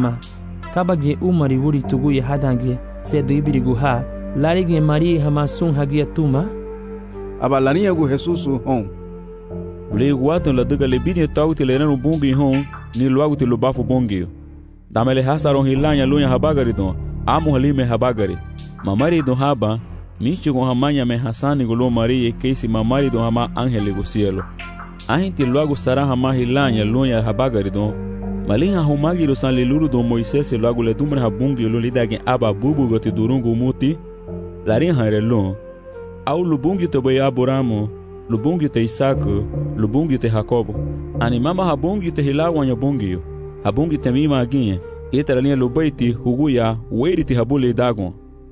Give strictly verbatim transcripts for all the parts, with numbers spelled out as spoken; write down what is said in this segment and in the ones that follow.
hama kabage umari wuri tuguye hadange sedu ibirigu ha larige mari hama sun hagia tuma abalania gu Jesus hon le guato la daga le bini tauti le nanu bungi hon ni luagu te lubafu bongi damele hasaron hilanya lunya habagari don amu halime habagari mamari don haba michi con hamanya me hasani golo marie keisi mamari don hama angele go cielo ahinti luagu sara hama hilanya lunya habagari don malinha humagi lo san le luru don Moisés luagu le dumra habungi lo lidage aba bubu gote durungu muti larin harelon au lubungi te boy Abrahamu lubungi te Isaac lubungi te Jacobo animama habungi te hilawanya bungi habungi te mima aginye itaralinha lubaiti huguya weiriti habule dagon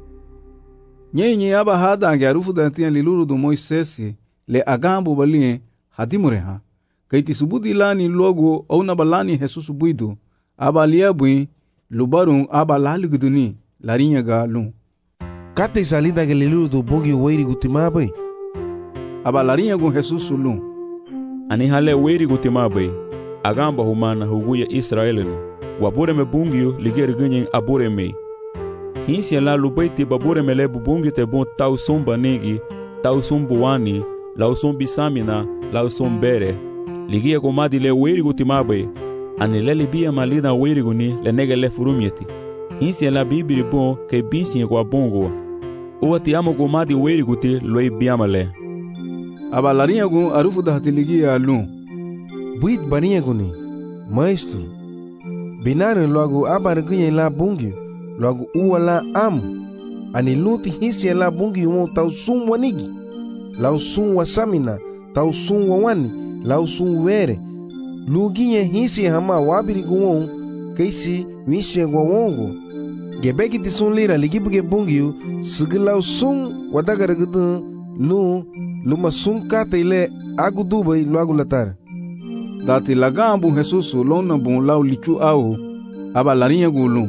nyenye aba hadange arufu dantia liluru do Moisés le agambo balinhe hadimureha kaiti subudi lani logo au na balani Jesus buidu aba liabui lubarun aba laliguduni larinha galun kate salida que liluru do bogi weiri gutimabai aba larinha gun Jesus lun ani hale weiri gutimabai agamba humana huguya Israelenu wabure me bungio ligeri ganyen abure me hinsi la lubaiti babure me le bubungi te bon tau somba negi tau sombu wani lau sombi samina lau sombere ligia komadi le weiri gutimabai ani le libia malida weiri guni le nege le furumieti hinsi la bibiri bon ke binsi kwa bongo o ti amo komadi weiri guti loi biamale aba larinha gun arufu da hatiligia lun buit barinha guni maestro binarin logo abar ganyen la bungi logo uwala am ani luti hinsi la bungi mo tau sum wanigi lau sum wasamina tau sum wani lau sum were luginye hinsi hama wabiri guwon keisi wishe gwongo gebeki ti sun lira ligibuge bungi sigilau sum wadagara gudu lu luma sum kata ile agudubai logo latar dati lagambu Jesus lona bon lau lichu au aba larinha gulun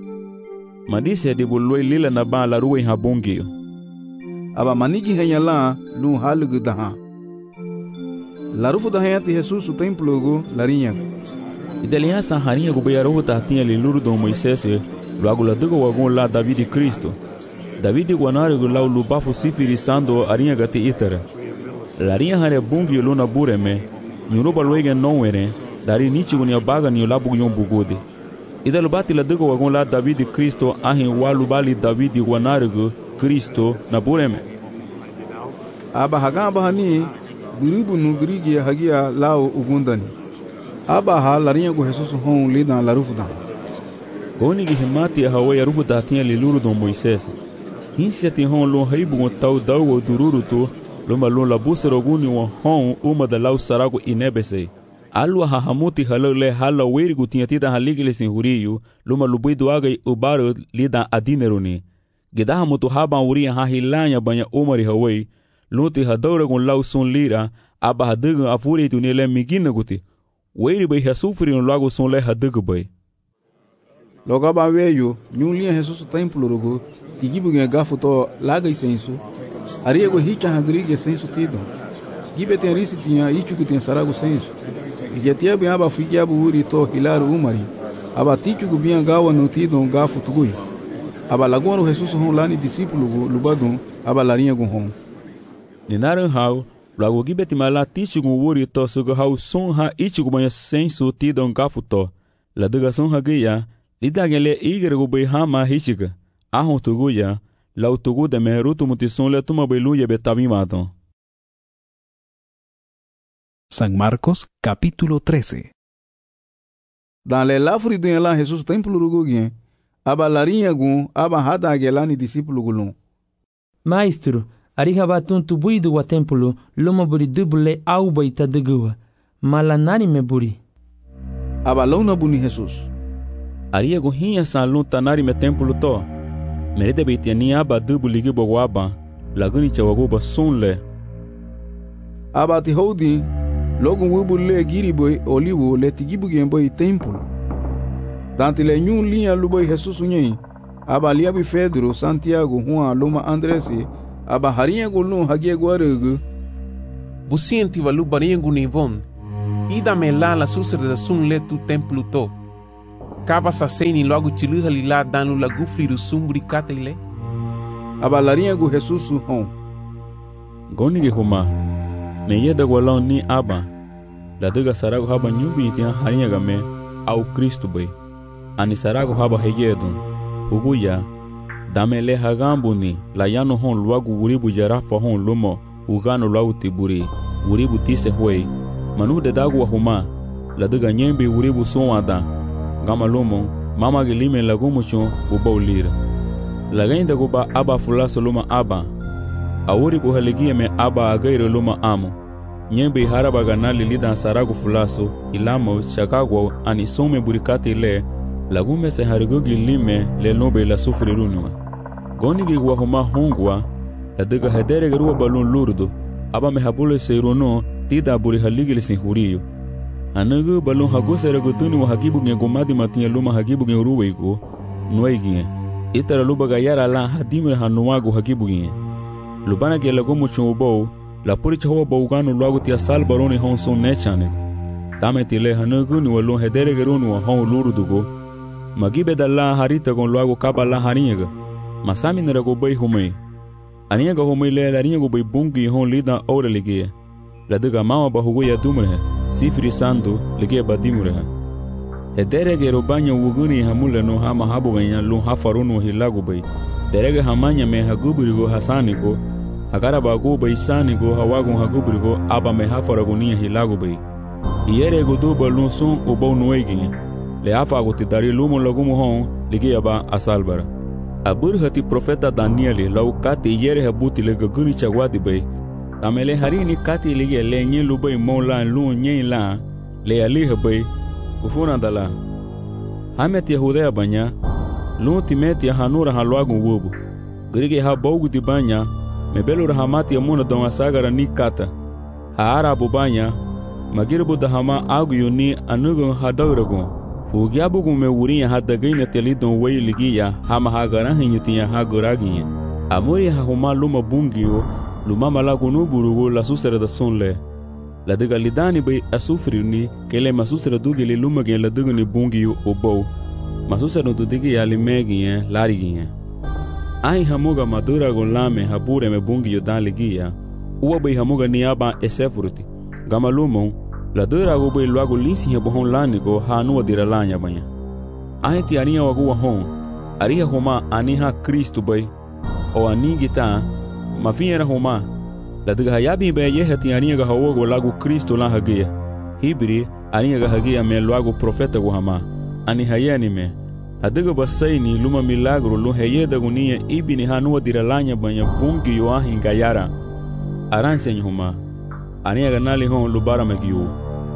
madise de boloi lila na ba la ruwe habongi aba manigi henyala lu halugu daha larufu da hayati Jesus templo go larinha idelinha sa harinha go bayaro ta tinha liluru do Moisés logo la dugo wagon la David Cristo David guanare go lau lubafu sifiri sando arinha gati itara larinha hare bungi luna bureme nyuruba loige nowere dari nichi gunya baga ni labu yon bugode ida lubati la dugo wagon la David Cristo ahin walu bali David guanare Cristo na bureme aba hagamba hani biribu nu birigi hagia lao ugundani aba ha larinha go Jesus hon lida la rufuda goni gi himati hawa ya rufuda tinha liluru do Moisés hinsi ti hon lo haibu tau dawo dururu to loma lo la busero guni wa hon uma da lau sarago inebese alwa ha hamuti halole hala weirigu tinha tida haligile sin huriyu loma lubidu aga ubaro lida adineruni gedaha mutu haba uri ha hilanya banya umari hawai luti hadawra gun lau sun lira aba hadaga afuri tunile migina guti weiri bai hasufri no lago sun le hadaga bai loga ba weyo nyunlia Jesus templo rugo tigibu nge gafuto laga isensu ariego hicha hagrige sensu tido gibe ten risi tinha ichu ten sarago sensu igetia bem aba figia buri to hilar umari aba tichu gubia gawa no tido gafu tugui aba lagono Jesus hon lani discípulo lubadun aba larinha gun hon ninaran hau lago gibe timala tichu gun wuri to sugo hau sun ha ichu gubanya sensu tido gafu to la duga sun hagia lidagele igergo bai hama hichiga ahon tuguya lau tugu de merutu mutison le tuma beluye betavimato. San Marcos capítulo trece. Dans le lafri de la Jesus templo rugugien aba larinha gun aba hada gelani discípulo gulun Maestro ariha batun tubuidu wa templo loma buri dubule au baita degua malanani me buri aba lona buni Jesus aria gun hinha salun tanari me templo to merede beitani aba dubu ligi bogwaba laguni chawago sunle aba ti hodi logo wubu le giri boy olivo le tigibu gemboy templo dante le nyun linha luboy Jesus nyen aba liabi Pedro Santiago Juan Loma Andres aba harinha golun hagie guarego busienti valu barinha gunivon ida me la la susre de sun le tu templo to Kaba sa seni logo tiluha lila danu la gufli do sumburi katele. Abalarinha gu Jesus hon. Goni ge huma. Me yeda gwalon ni aba. La dega sarago haba nyubi tia harinha game au Cristo bay. Ani sarago haba heyedun. Uguya. Damele hagambu ni la yano hon luagu uribu jarafa hon lumo. Ugano luagu tiburi. Uribu tise huey. Manu de dagu wa huma. La dega nyembi uribu sonwada. Gama lumo. Mama gelime lagumu chon ubau lira. Lagainda guba aba fulaso luma aba. Awuri buhaligie me aba agaire luma amo. Nyembe haraba ganali lida saragu fulaso ilamo chakagwa anisome burikati le lagume se harigogi lime le nobe la sufri runwa. Gonigi gwa huma hongwa la dega hedere garua balun lurdo aba me habule seirono tida buri haligili sinhuriyo. Anagu balun haguse regutuni wa hagibu nge gomadi matinye luma hagibu nge uruweigo nuaigie. Itara luba gayara la hadimre hanuwagu hagibu nge. Lubana ge lagumu chumubou la puricha huwa baugano luagu tia sal baroni hon son nechane. Tame tile hanagu ni walun hedere gerunu wa hon lurudugo. Magibe da la harita gon luagu kaba la harinyega. Masami nerago bay humei. Aniyaga humei le la rinyago bay bungi hon lida aura ligie. La diga mama bahugo ya dumrehe. Sifri sandu ligie badimurehe. Hedere ge robanya wuguni hamule no hama habu ganya lun hafarunu hilagu bay. Derege hamanya me hagubirigo hasanigo. Agara bagu bay sanigo hawagun hagubirigo aba me hafaragunia hilagu bay. Iyere gudu balun sun ubau nuegi. Le hafa aguti dari lumo lagumu hon ligi aba asalbara. Abur hati profeta Danieli lau kati iyere habuti le gaguni chagwadi bay. Tamele harini kati ligi le nye lubay mola lu nye la le alihe bay. Ufuna dala. Hamet Yahudea banya. Lu timeti hanura halwagun wubu. Grige ha bogu di banya. Mebelu rahamati ya muna donga sagara ni kata. Haara bubanya. Magirbu dahama agu yuni anugun hadauragun. Fugiabugun me wurinya hadagaina telidon wei ligiya hama hagaran hinyutinya haguraginya. Amuri ha huma luma bungiyo. Luma malagunu burugu la susere da sonle. La diga lidani bay asufrini kele masusere dugili luma gen la diguni bungiyo obou. Masusere dudigi ya limegiye larigiye. Ahi hamuga madura gon lame habure me bungiyo dan ligiya. Uwa bay hamuga niaba esefurti. Gama lumon la dura go bay luago linsi he bohon lanigo ha nuwa diralanya banya. Ahi ti aniya wagu wahon. Ariha homa aniha Kristu bay. O anigita mafiera homa. La diga hayabi be yehe ti aniya ga hawogo lagu Kristu lan hagiya. Hibri aniya ga hagiya me luago profeta go hama. Ani hayani me. Adiga basaini luma milagro lu heyeda gunia ibini hanuwa diralanya banya bungi yo ahin gayara. Aranse homa. Aniya ga nali hon lubara megiyo.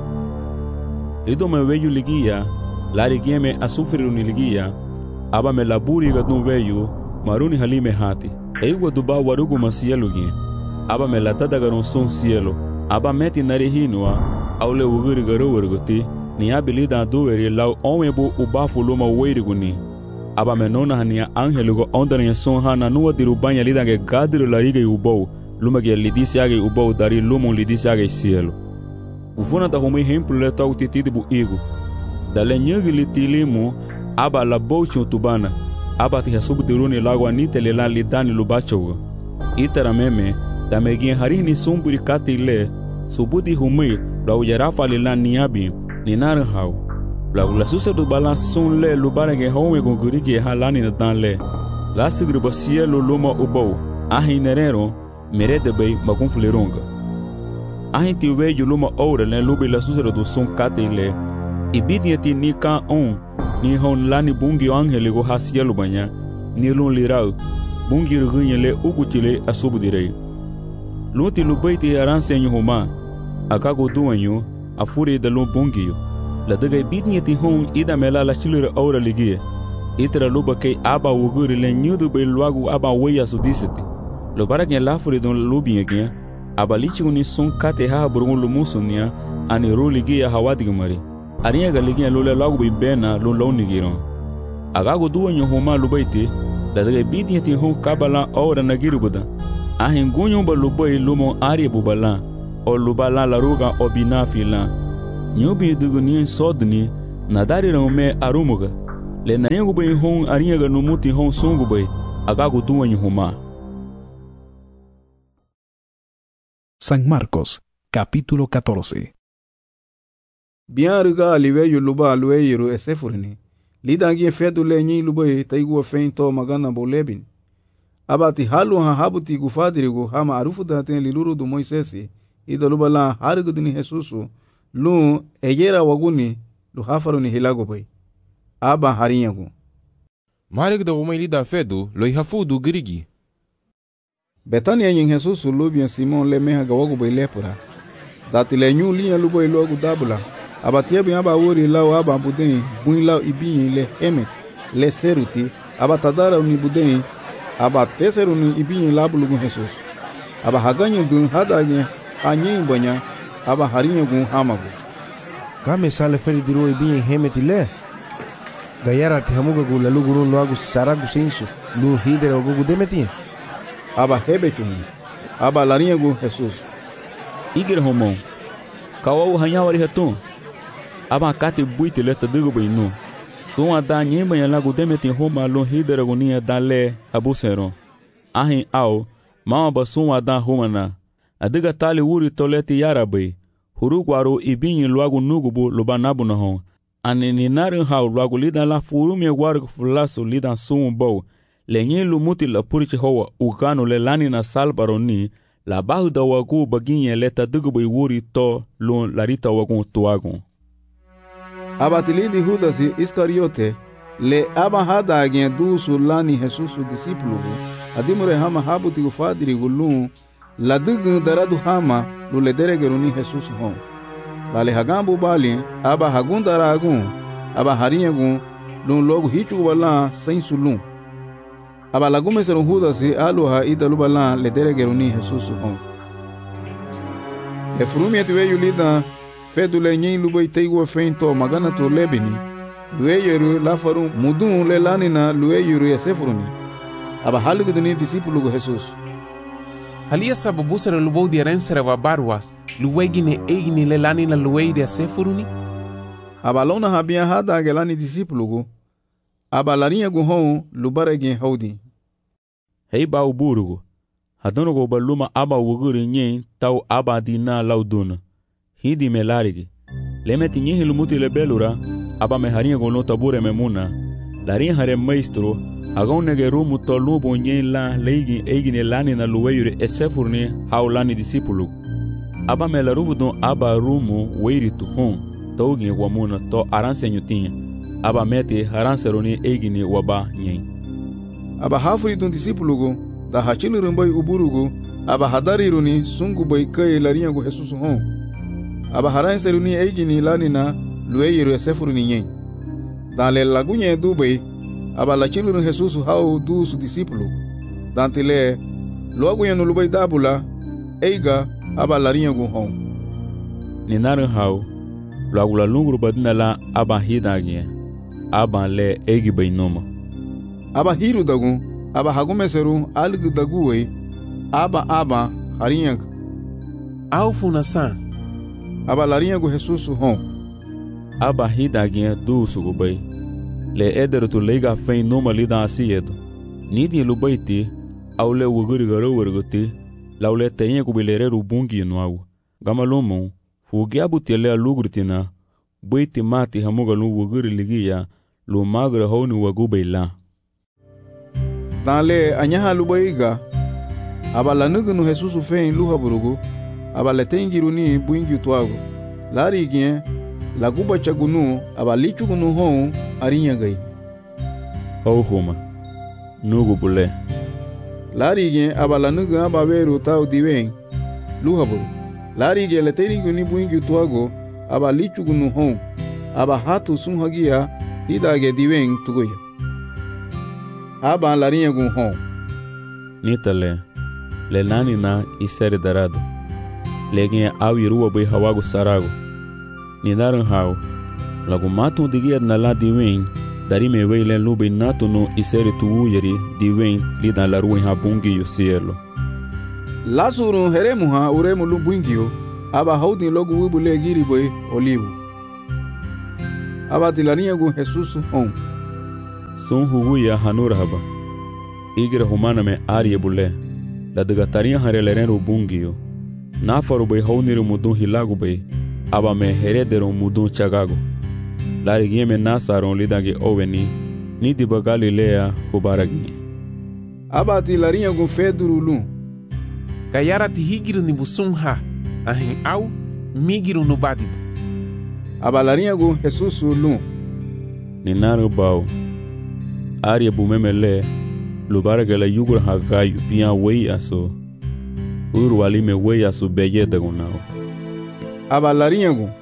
Lido me weyu ligiya. Lari gieme asufriru ni ligiya. Aba me laburi ga dun weyu. Maruni halime hati. Ewa duba warugu masielu gien. Aba me latada garon son cielo. Aba meti nari hinua. Aule uguri garo warguti. Ni abilida duweri lau onwebu ubafu luma weiriguni. Aba me nona hania angelugo ondania son hana nuwa dirubanya lidange gadiru larige ubou. Luma ge lidisiage ubou dari lumun lidisiage cielo. Ufuna ta humui hemplu le tau titidibu igu. Dale nyagi litilimu. Aba la bouchun tubana. Aba ti hasubu diruni lagwa nitele la lidani lubachogo. Itara meme. Damegien harini sumburi kati le. Subudi humui. La ujarafa lila niabi. Ninar hau. La ula susa du balan sun le lubare ge home gonguri ge halani na dan le. La sigriba cielo luma ubou. Ahi nerero. Merede bay magun fleronga. Ahi ti weju luma oure le lubi la susa du sun kati le. Ibidi eti ni kan on. Ni hon lani bungi angeli go ha cielo banya. Ni lun lirau. Bungi rugunye le ugutile asubu direi. Luti lubaiti aransenyo homa. Akago duanyo. Afuri da lum bungiyo. La daga bidni ti hon ida mela la chilure aura ligie. Itra luba kei aba wuguri le nyudu be luagu aba weya sudiseti. Lo barak la furi don lubi yegien. Aba lichi uni sun kate ha burungu lumusunia ani ro ligie hawadi gumari. Ariya ga ligie lo le lagu be bena lo launi giron. Agago duanyo homa lubaiti. La daga bidni ti hon kabala aura nagiru buda. Ahin gunyo ba lubai lumo ari bubala. O lubala la ruga obina fila. Nyubi dugunien sodni nadari raume arumuga le nanyangu bay hon ariyaga numuti hon sungu bay agagu tuwanyu huma. San Marcos, capítulo catorce. Bien riga aliweyu luba lueyiru esefurini. Lidangi fedu le nyi luba taigu feinto magana bolebin. Abati halu ha habuti gufadirigu hama arufu daten liluru du Moisesi ida luba la harigudini Jesusu lu egera waguni lu hafaruni hilago bay. Aba harinyagu. Malik da umay lida fedu lo ihafudu girigi. Betania nyin Jesusu lubian Simon le meha gawagu bay lepura. Dati le nyu liya luba ilogu dabula. Abatia bi aba wori lao aba budin buin lao ibinyi le hemet le seruti aba tadara uni budin aba teseru ni ibinyi labulugu Jesus. Aba haganyu gun hadanye anyin banya aba harinyo gun hamagu. Kame sale feri diro ibinyi hemet le. Gayara ti hamuga gu lalu gurun loagu saragu sensu lu hidere ogugu demeti. Aba hebe chuni. Aba larinyo gun Jesus. Igir homo. Kawau hanyawari hatun. Aba kate buite leta digo bay no. So ada nyemba ya lagu demeti homa lo hidere gunia dale abusero. Ahin au mama basun ada homana. Adiga tali wuri toleti yara bay. Hurukwaru ibinyi luagu nugubu lubanabu na hon. Ani ni narin hau luagu lidan la furumi waru fulaso lidan sumu bau. Lenye lumuti la purichi hoa ukanu le lani na salbaroni. La bahu da wagu baginye leta digo bay wuri to lo larita wagu tuagu. Abatilidi Judasi Iscariote le aba hada agien dusu lani Jesusu disipulugu adimure hama habuti ufadiri gulun la digun daradu hama lule deregeruni Jesusu hon lale hagambu bali aba hagun daragun aba harinyagun lun logu hichu wala sensu lun aba lagume serun Judasi aluha idalu bala le deregeruni Jesusu hon le frumieti weyu lida fedu le nyin lubay taigu feinto magana to lebini lueyeru la faru mudun le lanina lueyeru yasefuruni aba halugudini disipulugu Jesus. Halia sababu sera lubo di rensera wa barwa luwegine egini le lanina luei de sefuruni. Aba lona habia hada gelani disipulugu aba larinha guhon lubaregen haudi. Hei ba uburugu hadono go baluma aba wuguri nyin tau aba dina lauduna. Hidi me larigi. Lemeti nyihi lumuti le belura, aba me harinha con lo tabure me muna. Larin hare maestro, agon nege rumu to lubo nyi la leigi egine lani na luweyure esefurni hau lani disipulu. Aba me la ruvu don aba rumu weiri tu hon, taugi wamuna to aranse nyutinha. Aba meti haranseroni egine waba nyi. Aba hafuri don disipulugu, da hachili rumbai uburugu, aba hadari runi sungu bai kai larinha go Jesus hon. Aba haran seruni eigini lanina lueyiru esefuruni nyen. Dan le lagunye dubei aba la chiluru Jesus hau du su disipulu. Dan tile luagunye nulubai dabula eiga aba larinha gu hon. Ni narin hau luagula lunguru badina la aba hidagie. Aba le eigi bai noma. Aba hiru dagun aba hagume seru algu daguwe aba aba harinha. Au funasan. Aba larinha gu Jesus hon. Aba hidagie du sugubai. Le ederu tu leiga fein noma lida asiedo. Nidi lubaiti au le wuguri garo werguti lau le teinha kubilereru bungi nuau. Gama lomo fugiabu tele lugurtina baiti mati hamuga lu wuguri ligia lu magre honi wagubai la. Dan le anyaha lubaiga aba lanugunu Jesus fein luha burugu aba le tengiruni buingi tuago. Lari gien la guba chagunu aba lichugunu hon arinya gai. Hau homa. Nugu bule. Lari gien aba lanugu aba veru tau diwen luha buru. Lari gien le tengiruni buingi tuago aba lichugunu hon aba hatu sunhagia tidage diwen tugoya. Aba larinya gun hon. Nitale le nani na isere darado. Legin au irua bai hawagu sarago. Ni naran hau. Lagu matu digia na la diwen. Dari me wei le lube natu no isere tu uyeri diwen lidan la ruin ha bungi yu cielo. Lasurun heremu ha uremu lu bungio. Aba haudin logu wibu le giri bai olivu. abati larinha gu Jesus hon. Sun huguya hanura haba. Igira humana me arie bule. La degataria hareleren bungio. Nafaru bay hauniru mudun hilagu bay. Aba me heredero mudun chagago. Lari gieme nasaron lidange oveni. Nidi bagali lea hubaragi. Abati larinha gu feduru lum. Gayara ti higiru ni busum ha. Ahin au migiru no badibu. Aba larinha gu Jesus lum. Ninaru bau. Arie bumemele. Lubarga la yugur hagayu pian wei aso. Uru alime wei aso beye dagunao. Aba larinha gu.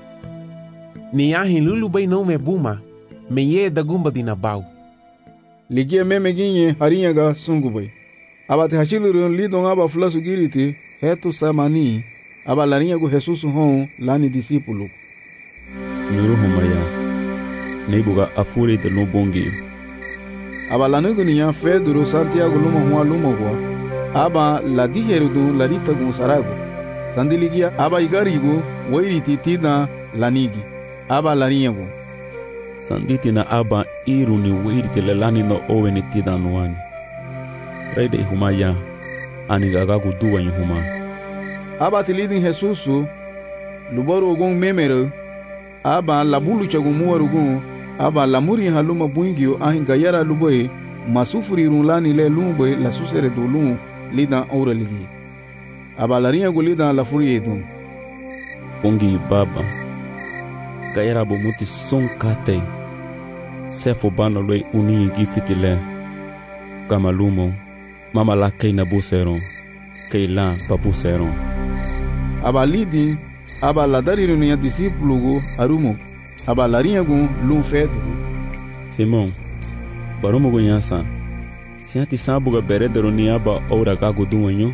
Ni ahin lulu bay não me buma. Me ye dagumba dinabau. Ligia meme ginye harinha ga sungu bay. Aba te hachilurun lidon aba flasu giriti hetu samani. Aba larinha gu Jesus hon lani discípulo. Nuru humaya. Neibuga afure de lubongi. Aba lanugu niya Pedro Santiago luma hua luma gua. Aba la diherudu la rita gu sarago. Sandiligia aba igarigu wairiti tina lanigi. Aba larinha gu. Sanditi na aba iru ni wairiti le lani no oweni tida nuani. Reide ihumaya. Anigagagu duwa ihuma. Aba tilidin Jesusu. Lubaru ogun memero. Aba labulu chagu muarugun. Aba lamuri haluma buingio ahin gayara luboy masufuri runlani le lumboy la susere do lum lidan auraligi. Aba larinha gu lidan la furiedu. Bungi baba. Gayara bomuti son kate. Sefo bano loy uni gifitile. Kamalumo. Mama la kei na buseron. Kei la babuseron. Aba lidi. Aba la dariru niya discípulo gu arumo. Aba larinha gu lum fedu. Simon. Barumo gu nyansan. Siati sabuga beredero ni aba ora gagu duwanyo.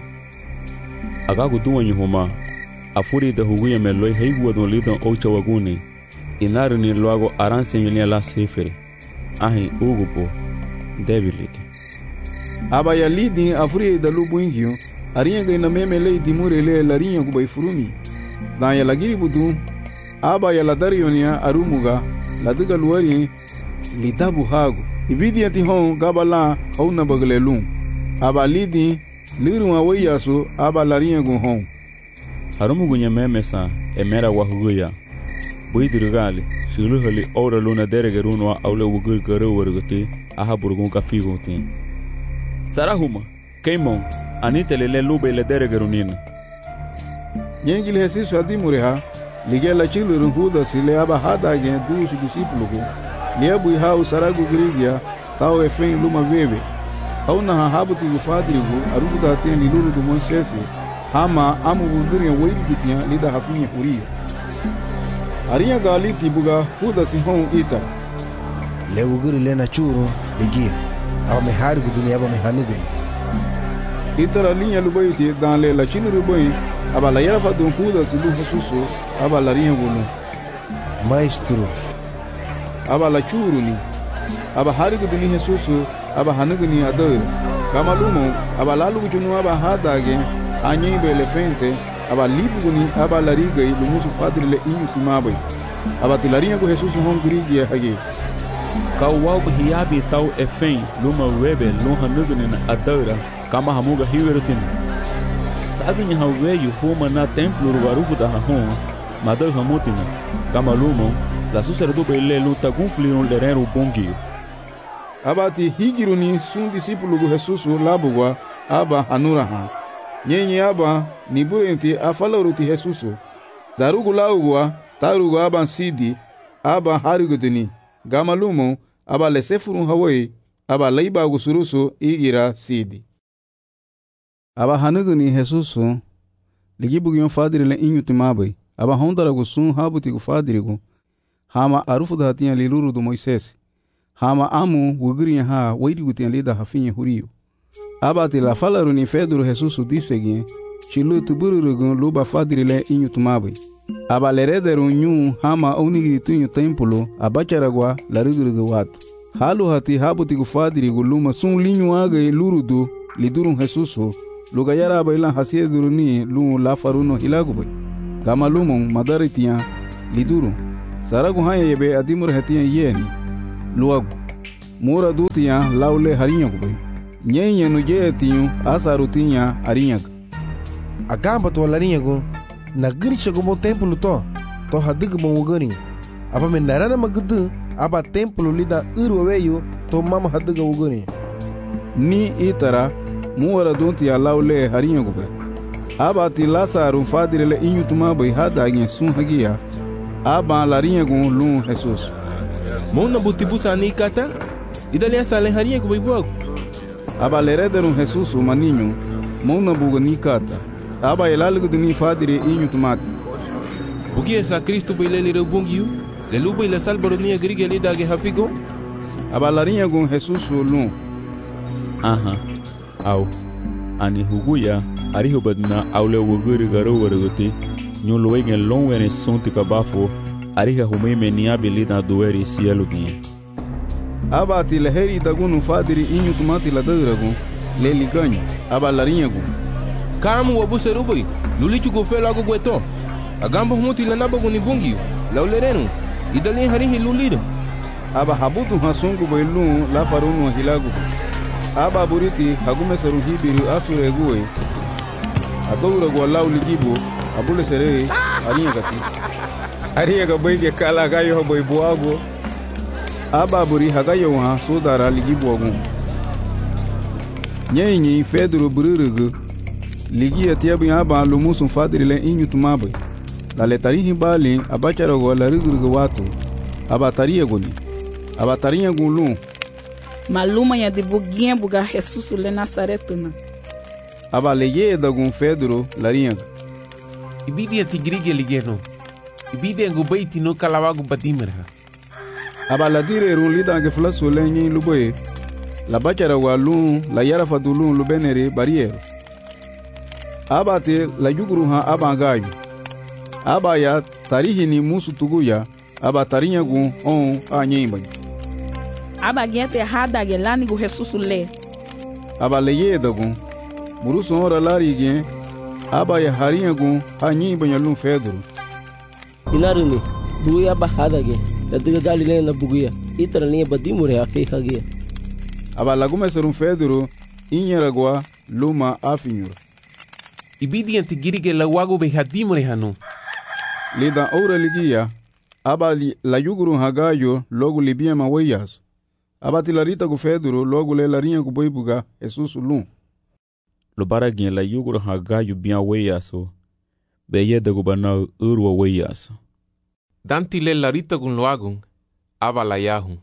Agagu duwanyo huma. Afuri da huguya meloi heigu wadon lidan ocha waguni. Inaru ni luago aranse yulia la sefere. Ahi ugupo. Debilite. Aba ya lidi afuri da lubu ingio. Arinha ga ina meme lei dimure le larinha gu bai furumi. Dan ya lagiri budu. Aba ya ladarionia arumuga. Laduga luari. Lidabu hagu. Ibidi ati hon gabala hauna baglelum. Aba lidi. Liru awayasu. Aba larinha gu hon. Harumugu nyameme sa. Emera wahuguya. Buidirugali. Shiluhali ora luna deregerunwa aule wugul gare warguti. Aha burgun kafigunti. Sarahuma. Keimon. Anite lele lube le deregerunina. Nyengil hesisu adimureha. Ligela chilurun huda sile aba hada gen dusu disipulugu. Liebu ihau saragu grigia. Tau efen luma veve. Hauna hahabuti gufadrigu. Arufu daten lilulu du monsesi. Hama amu wugurien wairi gutian lida hafinye hurio. Arinha galiti buga huda si hon ita. Le wuguri lena churu ligia. Aba me harigu dunia aba me haniguni. Itara linha lubaiti dan le la chiluru boi. Aba la yarafa don huda si lu Jesusu. Aba la rinha gulu. Maestro. Aba la churu ni. Aba harigu duni Jesusu. Aba haniguni ador. Kama lumo. Aba lalu kuchunu aba hadage. Anyembe elefante. Aba libuguni aba la riga e lumusu fadri le inyu timabai. Aba tilarinha gu Jesusu hon grigia hage. Kawau hiabi tau efen luma webe lunha nuguni na adora. Kama hamuga hiwerutin. Sabi nya haweyu homa na templo rugarufu da hahon. Madar hamutina. Kama lumo. La susere dube le luta gunfliron lerero bongi. Aba ti higiruni sun discípulo gu Jesusu labugwa. Aba hanura han. Nyenye aba nibuenti afaloruti Jesusu. Darugu laugwa. Tarugu aba sidi. Aba harigutini. Gamalumo. Aba lesefurun hawai. Aba leiba gusurusu igira sidi. Aba hanuguni Jesusu. Ligibugu yon fadiri le inyu timabai. Aba hondara gusun habuti gu fadirigu. Hama arufu da hatiyan liluru du Moisesi. Hama amu wuguri ha wairigutiyan lida hafinye hurio. Aba ti la falaru ni Pedro Jesusu disegin. Chilu tubururugun luba fadiri le inyu timabai. Aba lerederu nyu hama unigiri tunyu templo. Aba charagwa larigurugu watu. Halu hati habuti gu fadirigu luma sun linyu aga lurudu lidurun Jesusu. Luga yara aba ilan hasieduru ni lu la faruno hilagubai. Kama lumon madaritiyan liduru. saragu haya yebe adimur hetian yeni luagu mura dutiya laule harinha kubai nyenye no jetinho asarutinya harinha agamba to larinha go na giri chegou mo templo to to hadiga mo ugani apa mendarana magudu aba templo lida uru weyo to mama hadiga ugani ni itara muara dutiya laule harinha kubai aba ti lasaru fadirele inyutuma bai hadagen sun hagia aba larinha go lun Jesus mona butibusa ni kata idali asale harinha kubai buago aba lerederun Jesus maninho mona buga ni kata aba elalgu dini fadire inyutumati bugi esa Cristo bailele rebungiu le luba ila salbaro ni agrige le dage hafigo aba larinha go Jesus lun aha au ani huguya ariho badna aule woguri garo wargote nyolo wegen long wene sonti kabafo ariha humeme ni abilida doeri cielo gin aba ti leheri dagunu fadiri inyutumati la dagrago le liganho aba larinha go kamu wabu serubai lulichu go fela go gweto agamba humuti la naba go ni bungiu la ulerenu idali harihi lulido aba habutu hasungu boilu la farunu hilagu aba buriti hagume seru hibiru asure guwe adowra go law ligibo abule sere ariya gati ariya ga boyge kala gayo boy buago aba buri hagayo ha sodara ligibo agu nyenyi fedro bururugu ligia tiabu aba lumusun fadrile inyutumabe la letarihi bali abachara go la rugurugu watu aba tariya goni aba tariya gulu maluma ya de buguinha buga Jesus le Nazaretana aba leye da gun Pedro larinha ibidi tigrige ligeno ibidi ngo baiti no kalawagu badimera aba la dire ru lida ge flaso lenyi luboye la bachara walu la yara fadulu lubenere barriere aba te la yuguru ha aba gayu aba ya tarihi ni musu tuguya aba tarinha gun on anyemba aba gente errada gelani go Jesus le aba leye da gun muruso ora larigien aba ya harinha gun anyemba yalun Pedro inaruni buya bahada ge tadiga galile na buguya itara ni badimure afika ge aba lagume serum Pedro inyaragwa luma afinyur ibidi antigirige la wago be hadimure hanu lida ora ligia aba li, la yuguru hagayo logo libia maweyas aba tilarita go Pedro logo le larinha go boibuga Jesus lum lo baragin la yuguru hagayo bien weyaso beye de go bana urwa weyaso danti le larita gun loagun aba la yahu.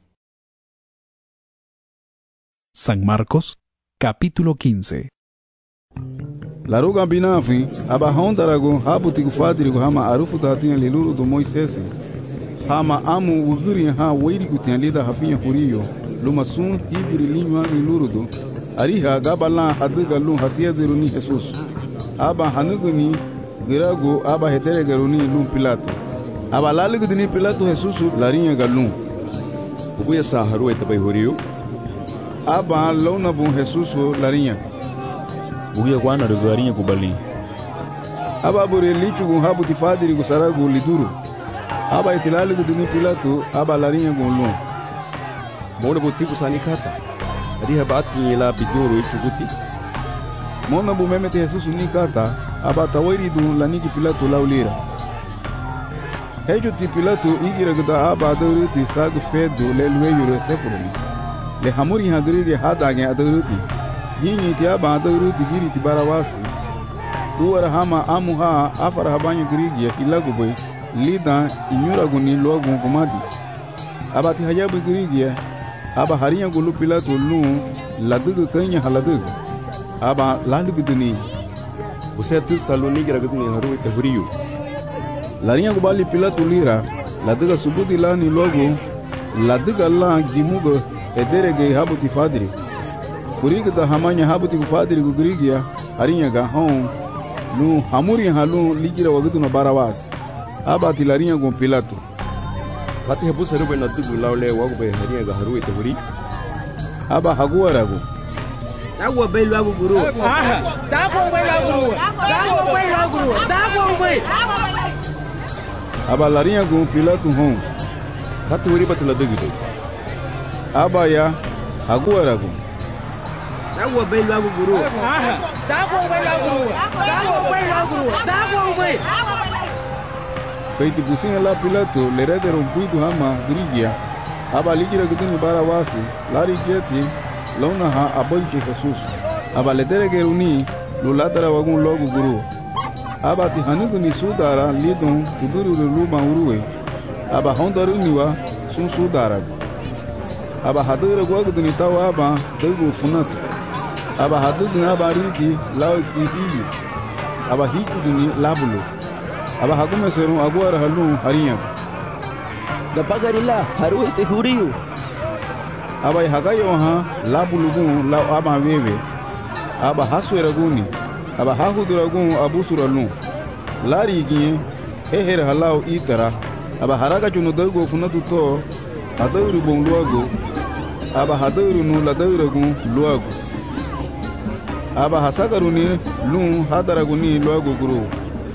San Marcos, capítulo quince. La ruga binafi aba hondarago habuti gufadiri go hama arufu datinha liluru do Moisés hama amu wuguri ha weiri gutinha lida hafinha huriyo luma sun hibiri linwa liluru do ariha gabala hadiga lu hasiadiru ni Jesus aba hanuguni girago aba hetere garuni lu Pilato aba laligu ni Pilato Jesus larinha galum ubuya sa haruwe tabai huriyo aba lona bu Jesus larinha buya kwana do garinha kubali aba bure lichu gu habuti fadiri gu saragu liduru aba itilali gu ni Pilato aba larinha gu lu mona butiku sanikata ariha bati la biduru ichuguti mona bu memete Jesus ni kata aba tawairi du laniki Pilato laulira hejo ti Pilato igira gda aba dawriti sag fedo le lueyo sefurni le hamuri hagrige hadage adawriti yinyi ti aba dawriti giri ti barawasi uwara hama amuha afara habanya grige ilaguboy lida inyura guni logu gumadi aba ti hajabu grige aba hariya gulu Pilato lu ladugu kanya haladugu aba ladugu duni usetu saloni gira gudni haruwe te huriyo larinha gubali Pilato lira laduga subudi lani logo laduga la gimugo ederege habuti fadiri kuriga da hamanya habuti fadiri gugrigia hariya ga hon lu hamuri halu ligira waguduna barawas aba tilarinha gon Pilato Pati habu sarube na dugu laule wagu be hariya ga haruwe te huri aba haguwarago Dago bai lagu guru Dago bai lagu guru Dago bai lagu guru Dago bai aba larinha gon Pilato hon kati wuri batula dugide aba ya aguaragu Dago bai lagu guru. Dago bai lagu guru. Dago bai lagu guru. Dago bai. Kaiti businga la Pilato le rede rompuidu hama grigia. Aba ligira gudini bara wasi. Lari geti launa ha aboiche Jesus. Aba le tere geruni lulatara wagun logu guru. Aba ti hanugu ni sudara lidon uduru luma uruwe. Aba hondaru niwa sun sudara. Aba hadura gwagudini tawa aba dugu funatu. Aba haduduni aba riki lao ikibibi. Aba hituduni labulo. Aba hakume serum aguara halu hariya. Gapagarila haru ite huriyu. Aba hagayo ha labulugun lao aba wewe. Aba hasweraguni. Aba hahuduragun abusuralu. Lari giye heher halao itara. Aba haraka chuno dago funatu to adawru bon luago. Aba hadawru nu ladawragun luago. Aba hasagaruni lun hadaraguni luago guru.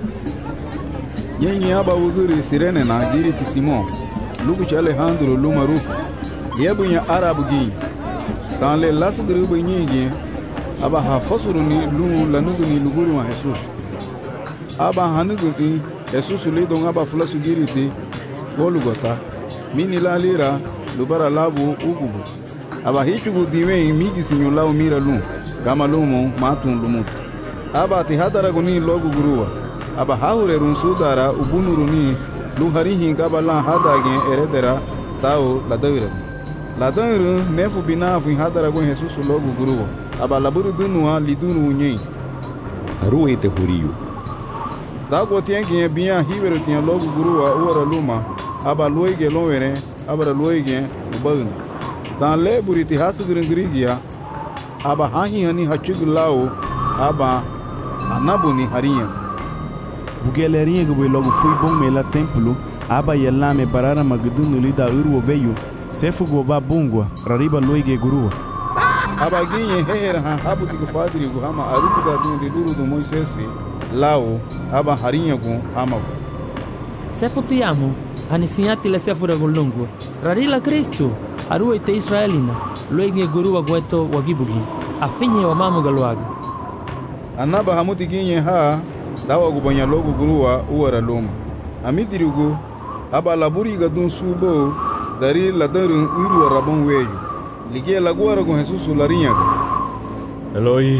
Yenye aba wuguri sirene na giri ti Simon. Lugu ci Alejandro lu marufu. Yebu nya arabu gi. Dans le lasuguru bu nyigi. Aba hafasuruni lun lanuguni luguru wa Jesus. Aba hanuguni Jesus le don aba flasu giri ti Golgota. Mini la lira lubara labu ugubu. Aba hichugu diwe migi sinyo lao mira lun. Gama lumo matun lumutu. Aba ti hadaraguni logu guruwa. Aba haure run sudara ubunuruni luharihi gabala hadage eredera tao ladawira. Ladawira nefu binafu hadaragun Jesus logu guruwa. Aba laburu dunua lidunu unye. Haru ite huriyu. Dago tiengi biya hiweru tien logu guruwa uara luma. Aba luege lonwere aba luege ubagna. Dan le buriti hasugurin grigia. Aba hahi hani hachugu lao aba anabuni hariya. Bugelerinha gwe logo fui bom mela templo aba yelame barara magdunu lida urwo beyu sefu go babungwa rariba loige gurua. Aba ginye heher ha habuti kufadiri go hama arufu da dundi duru do Moisesi lao aba hariya go hama. Sefu tiamo anisinyati le sefu regolungu rarila Kristo aruwa ite Israelina loige gurua gweto wagibugi afinye wa mamu galwaga. Anaba hamuti ginye ha dawa gubanya logo guruwa uwara loma. Amidirigo aba laburi gadun subo dari ladarun uruwa rabon weyu. Ligie laguara con Jesus larinya. Eloi,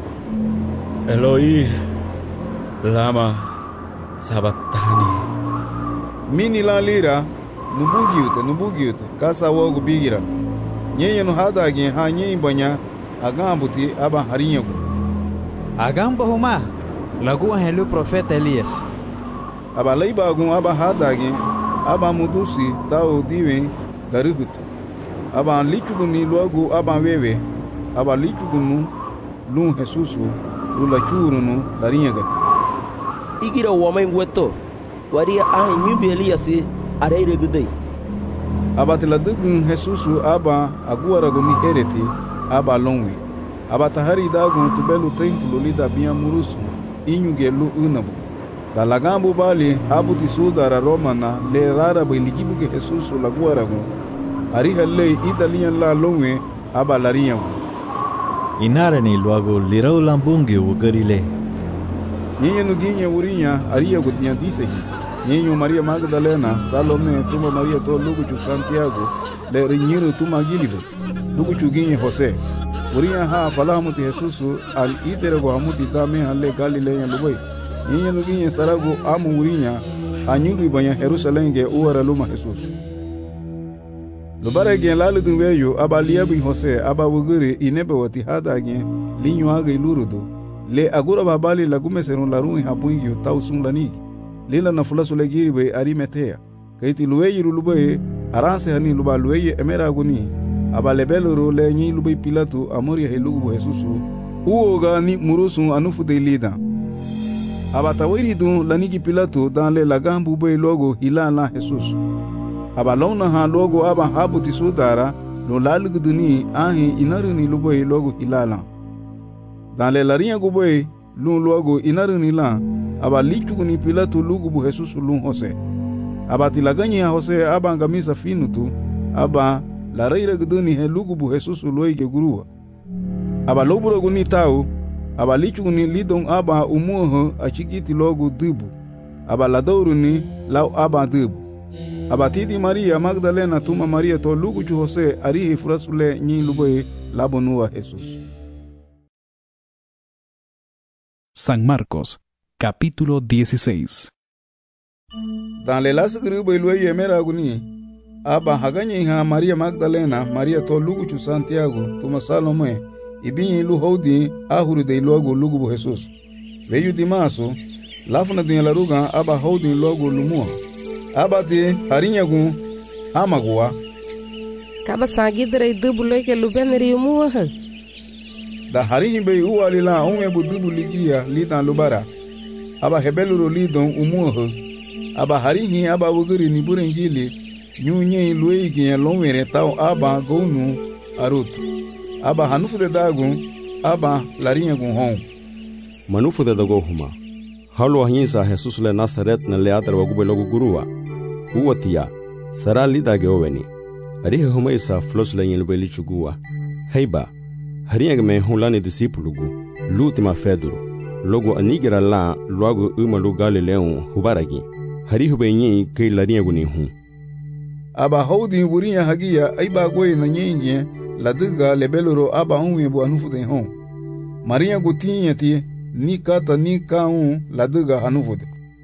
Eloi, lama sabatani. Mini la lira nubugiute nubugiute kasa wogu bigira. Nyenye no hada gen ha nyenye banya agambuti aba harinya go. Agamba huma lagu helu profeta Elias. Aba laiba gun aba hadage aba mudusi tao diwen garugutu. Aba lichuguni logo aba wewe aba lichugunu lun Jesusu lula churunu larinya gati. Igira wamai ngweto waria ahi nyumbi Elias areire gudei. Aba tiladugun Jesusu aba aguara guni hereti aba longwi. Aba tahari dagun tubelu templo lida biya murusu inyu gelu unabu. La lagambu bali habuti sudara romana le rara biligibu ke Jesus la guaragu. Ariha le italian la longwe aba lariyan. Inare ni luago lirau lambungi ugarile. Nyenye nuginye urinya aria gutiya diseki. Nyenye Maria Magdalena, Salome, tuma Maria to luguchu Santiago, le rinyiru tuma gilibu. Luguchu ginye Jose. Uriya ha falahamuti Jesus al iterego hamuti tame halle Galilea lubai. Nyenye nuginye sarago amu urinya anyungu ibanya Jerusalem ge uara luma Jesus. Lubare gen lalu dunweyo aba liabi Jose aba wuguri inebe wati hada gen linyo aga ilurudu. Le agura babali lagume serun larun hapungi tausun lanigi. Lila na fulasu legiri be arimetea. Kaiti luweyi lulubai aranse hani luba luweyi emera aguni. Aba lebeluru le nyi lubai Pilatu amuri helugu Jesusu. Uoga ni murusu anufu de lida. Aba tawiri dun lanigi Pilatu dan le lagambu be logo hilala Jesus. Aba launa ha logo aba habuti sudara no lalugu duni ahi inaruni lubai logo hilala. Dan le laria gubai lun logo inaruni la aba lichuguni Pilatu lugu bu Jesus lun Jose. aba ti la ganyi ha Jose aba ngamisa finu tu aba la reira gduni he lugubu Jesus loi ge gurua aba loburo guni tau aba lichu guni lidong aba umuho achikiti logo dubu aba la douru ni lau aba dubu aba tidi Maria Magdalena tuma Maria to lugu chu Jose arihi frasule nyi luboy labonua Jesus. San Marcos, capítulo dieciséis. Dans le las grubo ilwe yemera guni aba haganye ha Maria Magdalena Maria to lugu chu Santiago tuma Salome ibinyi lu hodi ahuru de logo lugu bu Jesus. Veyu dimaso lafuna dunya la ruga aba hodi logo lumua aba te harinyagu amagua kaba sangi dere dubu leke lubeneri umuwa ha da harinyi be uwali la onwe bu dubu ligia lidan lubara aba hebeluro lidon umuwa ha aba harinyi aba wugiri ni burenjili nyunye luei giya lonwere tau aba gonu arutu aba hanufu de dagu aba larinyagu hon manufu de dago huma halu ahinsa Jesus le Nazaret na le atra wagube logo gurua uwatia sara lidage oweni arihe huma isa flos le yin beli chugua heiba hariya me hulani disipulugu lutima feduru logo anigira la logo umalu Galileon hubaragi harihu be nyi ke lariya guni hu aba hodi burinya hagia aiba goy na nyenye laduga lebeloro aba unwe bu anufu de hon Maria gutinyati ni kata ni kaun laduga hanufude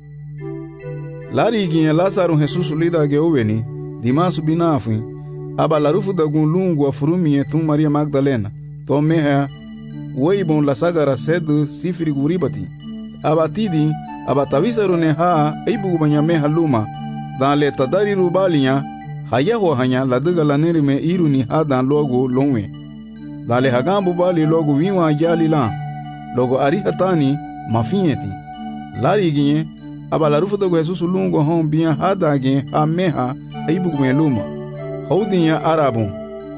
lari ginye Lazaro Jesus lida ge oweni dimasu binafu aba larufu da gun lungu afurumie tum Maria Magdalena to meha weibon la sagara sedu sifiri guribati aba tidi aba tawisaro ne ha eibu banyame haluma dan le tadari rubalinya hayaho hanya laduga laneri me iruni ha dan logo lonwe dan le hagambu bali logo winwa jali la logo arihatani mafieti lari ginye aba la rufu dogo Jesus lungo hon bien hadage ameha aibu meluma haudinya arabu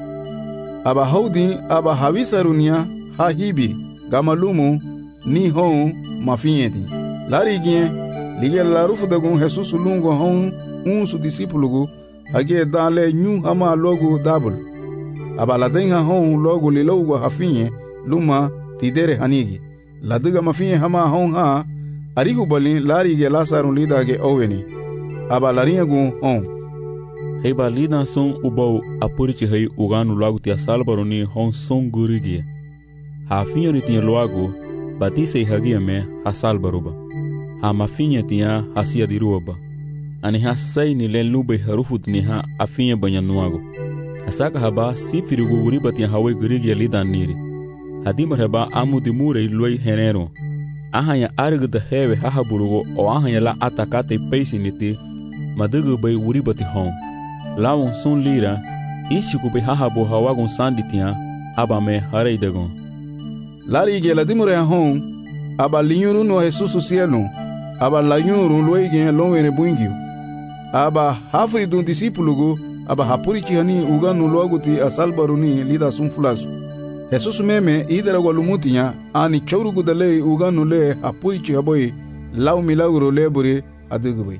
aba haudi aba hawisarunya hahibi gamalumu ni hon mafieti lari ginye lige la rufu dogo Jesus lungo hon un su disipulugu hage dale nyu hama logo double aba la denga hon logo lilogo hafinye luma tidere hanigi la duga mafinye hama hon ha arigu bali lari ge Lazaro lida ge oweni aba larinha gu on heiba lida son ubau apurichi hei uganu lagu tia salbaroni hon son gurigi ha finyo tia loago batise hagia me ha salbaruba ha mafinha tia hasia diruba ani ha sai ni len lube harufut ni ha afinha banyanuago asaka haba sifiri guguriba tia hawe gurigi lida niri hadimar haba amu dimure loi henero ahanya arg da hewe hahaburugo o ahanya la atakate peisiniti madugu bay wuribati hon lawon sun lira ishiku be hahabu hawagun sanditia aba me hareidagon lari ge la dimure hon aba linyuru no Jesus cielo aba la nyuru loige lonwere buingio aba hafri dun disipulugo aba hapuri chihani uganu loguti asalbaruni lida sunfulasu Jesus meme idara walumutinya ani chaurugu dale uganu le hapuri chihaboy lau milagro lebure adugubay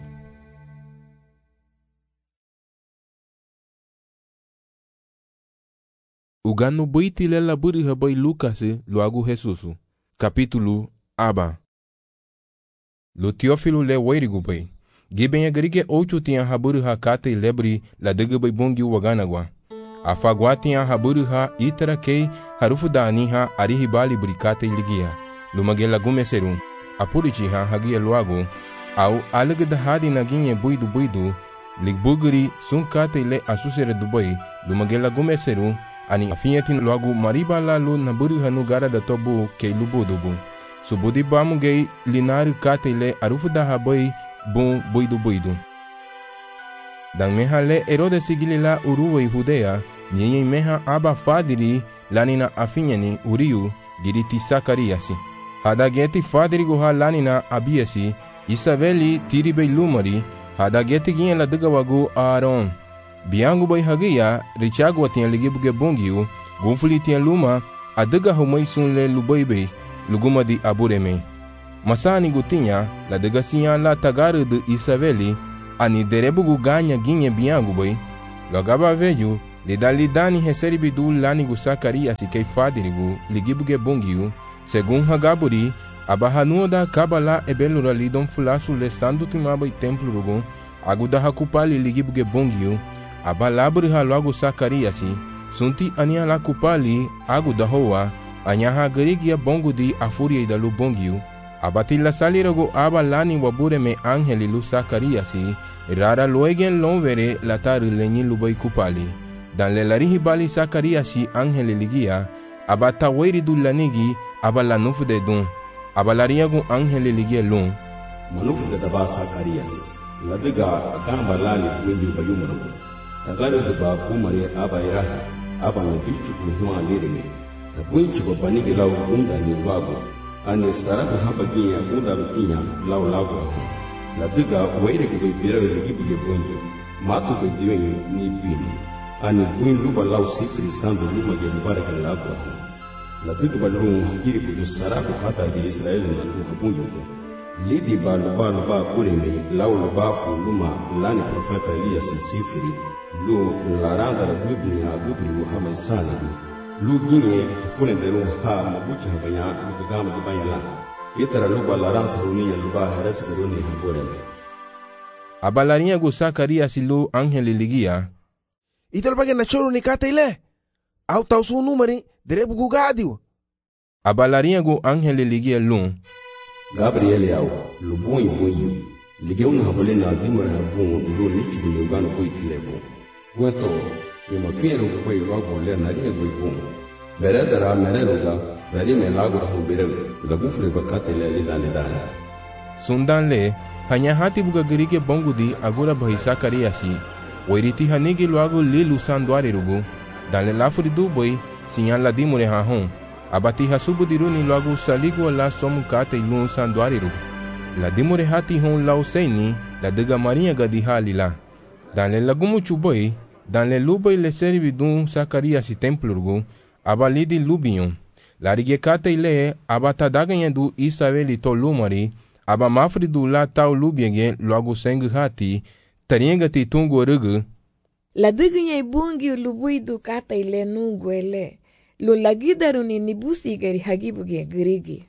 uganu buiti lela buri haboy Lucas luagu Jesus capítulo aba lo Teófilo le wairigubay giben agrige ocho tinha haburi hakate lebri la dugubay bongi waganagwa afaguatinha haburuha itarakei harufu da aniha arihibali burikate ligia lumagela gumeserum apurichiha hagia luago au alagda hadi naginye buidu buidu ligbuguri sunkate le asusere dubai lumagela gumeserum ani afiatin luago mariba la lu naburuha nugara da tobu ke lubudubu subudi bamugei linaru kate le arufu da habai bun buidu buidu dan meha le Herodes sigilila uruwa Judea nyenye meha aba fadiri lanina afinyani uriu giriti Sakariasi hadageti fadiri goha lanina abiasi Isabeli tiribe lumari hadageti ginye la duga wagu Aaron biangu bay hagia richagu atin ligibuge bongiu gunfuli tin luma aduga humay sunle lubaybe luguma di abureme masani gutinya la duga sinya la tagaru de Isabeli ani derebugu ganha ginhe biangu boy. Logaba veju, lida lidani reseribidu lanigu Zacarias e keifadirigu, ligibuge bungiu, segun hagaburi, abahanua da kabala ebelura lidon fulasu le sandu timaba e templo rugu, aguda hakupali ligibuge bungiu, abalaburi haloagu Zacarias, sunti ania la kupali, aguda hoa, anyaha garigia bongo di afuria da lu bongiu, abatila salirago aba lani wabure me angeli lu Zacarias, rara luegen lonvere latari lenyi lubai kupali. Dan le larihi bali Zacarias angeli ligia, abata weri du lanigi, abala nufu de dun, abalariago angeli ligia lun. Manufu de daba Zacarias, ladiga gamba lani wenyu bayumaro, tagare de ba kumare aba irahi, aba me bichu kuhua lirime, tabunchu ko banigi lau unda ni wago, ane sarabu haba ginya unda rukinya lau lago ahu. Ladiga weri ko bira ligibu ge bunju, matu be diwenyu ni bini. Ani buin luba lau sifri sandu luma ge mubaraka lago ahu. Ladiga balung hakiri kudu sarabu hata di Israel na luha bunjute. Lidi ba luba luba kureme lau luba fu luma lani profeta Elias sifri, lu laranda la gubni ha gubni Muhammad salidu. Lu ginye fune de lu ha mabucha habanya lu gama di bayala. Itara luba laransa runia luba haras beruni haboreme. Abalaria gu Zacarias lu angeli ligia. Ital bagen na choro ni kata ile. Au tau su numeri derebu gu gadiu. Abalaria gu angeli ligia lu. Gabriel au lu boi boi. Ligia un habole na dimore habun lu nichu gu yugano boi tilebo. Gueto ke mafiero gu boi wago le na ria boi bun. Beredara mereluga dari me lago rahu berew. Lagu fure bakate le lida lida. Sundan le hanya hati buga gerike bongudi agora bahi Zacarias. Wairiti hanigi luago li lusanduari rugu, dan le lafuri du boi, sinyan la dimure hahon, abati hasubu diruni luago saligu la somu kate ilun sanduari rugu. La dimure hati hon lau seini, la dega marinha gadiha lila. Dan le lagumu chuboi, dan le luboi le seribi dun Zacarias templo rugu, abalidi lubion. La rige kate ile, abata daganha du Israeli to lumari, aba mafri du la tau lubienge luago seng hati, Tarienga ti tungu rugu. La diginya bungi lubui du kata ile nungu ele. Lu lagidaru ni nibusi gari hagibuge girigi.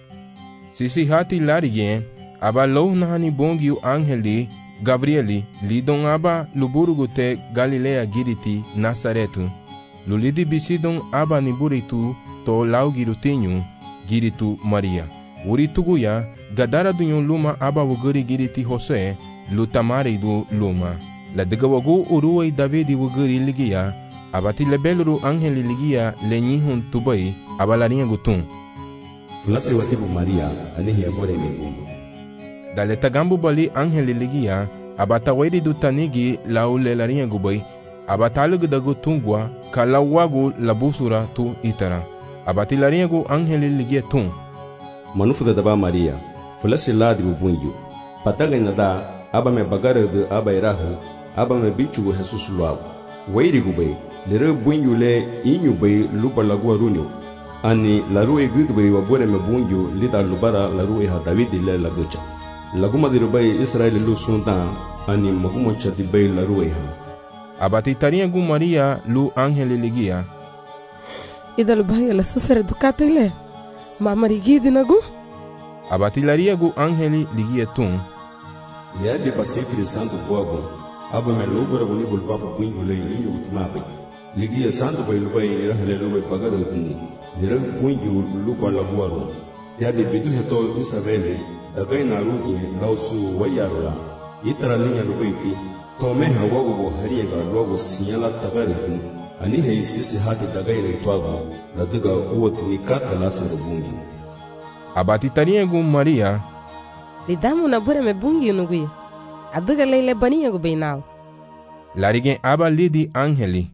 Sisi hati larige, aba loh nahani bungi angeli, Gabrieli, lidon aba luburugu te Galilea giriti Nazaretu. Lulidi bisidon aba niburitu to lau girutinyu, giritu Maria. Urituguya, gadara dunyon luma aba wuguri giriti Jose, lutamari du luma. La degawagu uruai Davidi wuguri ligia, abati lebeluru angeli ligia lenyihun tubai, abalaria gutun. Fulase watibu Maria, anihi abore megumu. Dale tagambu bali angeli ligia, abata wairi du tanigi lau lelaria gubai, abatalugu dagu tungwa, kalawagu labusura tu itara. Abati laria gu angeli ligia tun. Manufu da daba Maria, fulase ladibu bunju. Pataga nada, aba me bagare de aba irahu, aba me bichu Jesus luau. Wairi gubay, lere bunju le inyu bay lupa lagua runyo. Ani larue gudbay wabore me bunju lida lubara larue ha Davidi le lagucha. Laguma dirubay Israel lu sundan, ani maguma chati bay larue ha. Abati taria gu Maria lu angeli ligia. Ida lubaya la susere dukata ile. Mama rigidi nagu? Abati laria gu angeli ligia tun. Ya de pasifri santo boago, aba me lubara guni bulpa bunju le inyu utmabe. Ligia santo bay lubai irahale lubai pagado tuni. Dira bunju lupa laguaro. Ya de bidu heto Isabelle, dagai na rugi lausu wayarula. Itara linya lubai pi, tome hawago go hariega logo sinyala tagaritu. Ani hei sisi hati dagai le tuago, ladiga uot nikata lasa rubungi. Abati taria gu Maria. Lidamu na bure me bungi nugui. Aduga leile baniya gu beinao. Larige aba lidi angeli.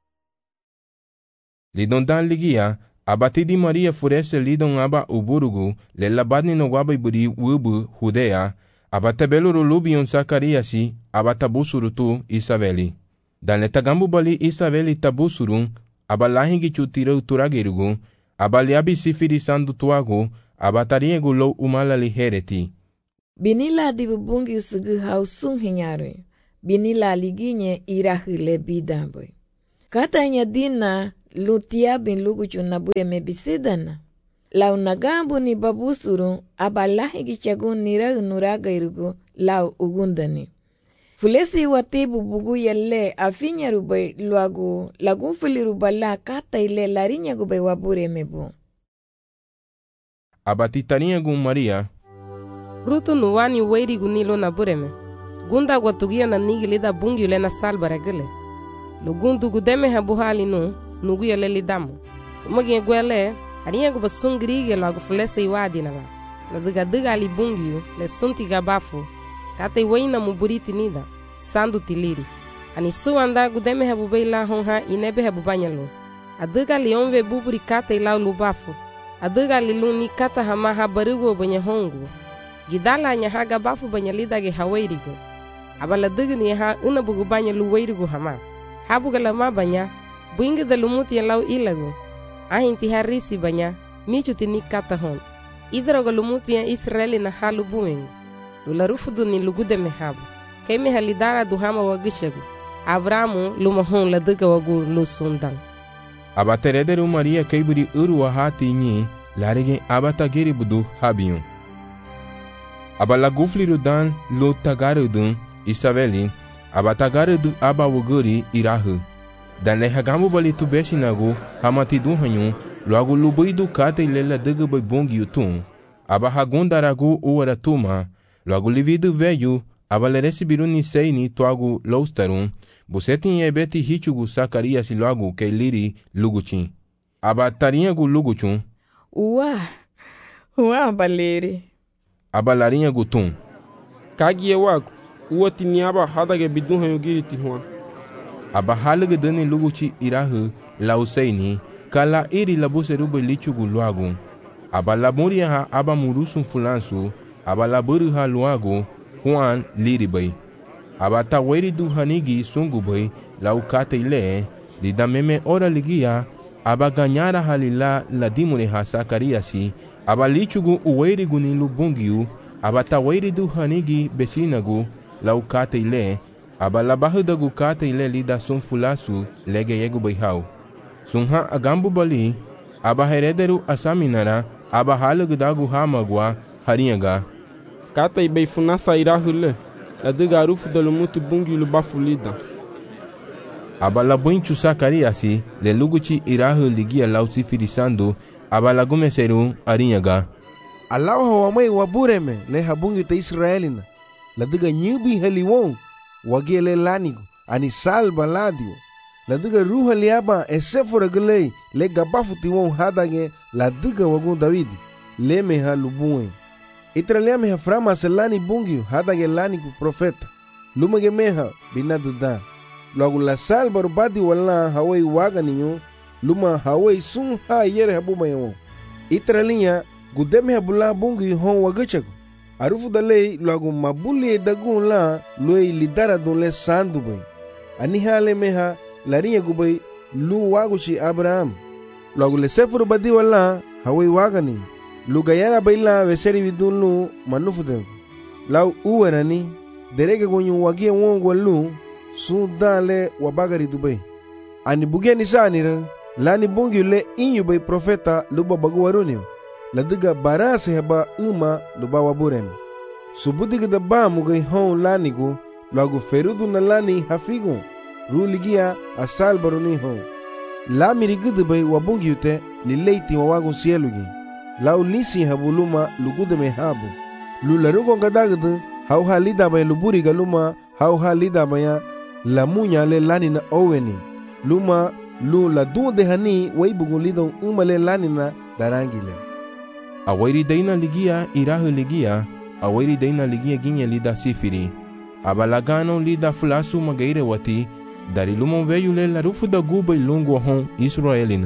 Lidon dan ligia, abati di Maria furese lidon aba uburugu, le labadni no guaba iburi wubu Judea, abata beluru lubion Zacariasi, abata busuru tu Isabeli. Dan le tagambu bali Isabeli tabusurun, abalahingi chutirau turagerugu, abaliabi sifiri sandu tuagu, abatariegu lo umala lihereti. Binila di bubungi usugu hau sung hinyari. binila liginye irahile bida boy. Katanya dina lutia bin lugu chuna bure mebisidana. Lau nagambu ni babusuru abalahi gichagun nira nuraga irugu lau ugundani. Fulesi watibu bugu yelle afinya rubai luagu lagun fili rubala kata ile larinya gubay wabure mebu. Abatitania gun Maria. Rutu nuwani weiri gunilo na bureme. Gunda watugia na nigilida bungi ule na salbara gile. Lugundu gudeme habuhali nu nugu yale lidamu. Umagi gwele ariya guba sungirige lagu fulese iwadi na la. Na diga diga li bungi le sunti gabafu. Kate weina muburiti nida. Sandu tiliri. Ani suwanda gudeme habubei la honha inebe habubanyalo. Adiga li onve buburi kate ilau lubafu. Adiga li luni kata hama habarigo banya hongu. Gidala nya haga bafu banya lidage hawairigo. Abala digni ha una bugu banya luwairigo hama. Habuga lama banya buinga da lumuti lau ilago. Ahinti harisi banya michuti ni kata hon. Idroga lumuti ya Israeli na halu buing. Lula rufudu ni lugude mehabu. Kemi halidara duhama wagishagu. Abramu luma hon la diga wagu lusundang. Abaterederu Maria kaiburi uru wa hati nyi larige abatagiri budu habiyun. Abala gufliru dan lo tagarudun Isabeli abatagarudu aba wuguri irahu. Dan le hagamu bali tu beshinagu hamati duhanyu loagu lubuidu kate ilela diga bai bongi utun. Aba hagundaragu uwara tuma loagu lividu veyu abala resibiru ni seini tuagu loustarun. Busetin yebeti hichugu Sakarias loagu ke liri luguchin. Aba tarinyagu luguchun. Uwa, uwa baleri. Aba larinyagu tun. Kagiye wagu, uwa tiniaba hadage bidun hayogiri tihuan. Aba halige deni luguchi irahu lauseini kala iri labuse rube lichugu loagu. Aba lamuria ha aba murusun fulansu, aba laburu ha loagu Juan liri bay. Abata weri du hanigi sungu boy lau kate ile lida meme ora ligia aba ganyara halila la dimune ha Sakariasi aba lichugu uweri gunilu bungiu abata weri du hanigi besinagu lau kate ile aba labahudagu kate ile lida sun fulasu lege yegu boy hau sunha agambu bali aba herederu asaminara aba halugu dagu hamagwa harinyaga kate ibay funasa irahule la diga rufu da lumuti bungi lubafu lida. Aba la buinchu Sakariasi le luguchi irahu ligia lausi firisando aba la gumeseru arinyaga. Alawa hawamai wabureme le habungi ta Israelina la diga nyubi haliwon wagie le lanigo ani salba ladio la diga ruha liaba esefora gulei le gabafu tiwon hadage la diga wagun Davidi le meha lubue. Itralia meha frama selani bungiu hadage lani ku profeta. Lumage meha binaduda. Logo la salba rubadi wala hawai waga ninyo. Luma hawai sun ha yere habuma yawo. Itralia gudeme habula bungiu hon wagachago. Arufu dalei logo mabuli dagun la loi lidara don le sandu bay. Ani hale meha larinya gubay lu waguchi Abraham. Logo le sefuru badi wala hawai waga ninyo. Lugayara baila veseri vidulu manufude. Lau uwerani derege gonyu wagie wongwa lu su dale wabagari dubai. Ani bugia nisanira lani bungi le inyu bay profeta luba bagu warunio. Ladiga barase heba uma luba waburem. Subudiga da ba mugai hon lanigo lagu ferudu na lani hafigo. Ruligia asal baruni hon. La mirigudu bay wabungi ute lileiti wawagun sielugi. Lau lisi habuluma lugude mehabu. Lularugo gadagdu hau halida bay luburi galuma hau halida baya lamunya le lani na oweni. Luma lu la dude hani waibugun lidon uma le lani na darangile. Awairi daina ligia irahu ligia awairi daina ligia ginye lida sifiri. Abalagano lida fulasu magaire wati dari lumon veyu le la rufu da guba ilungu hon Israelina.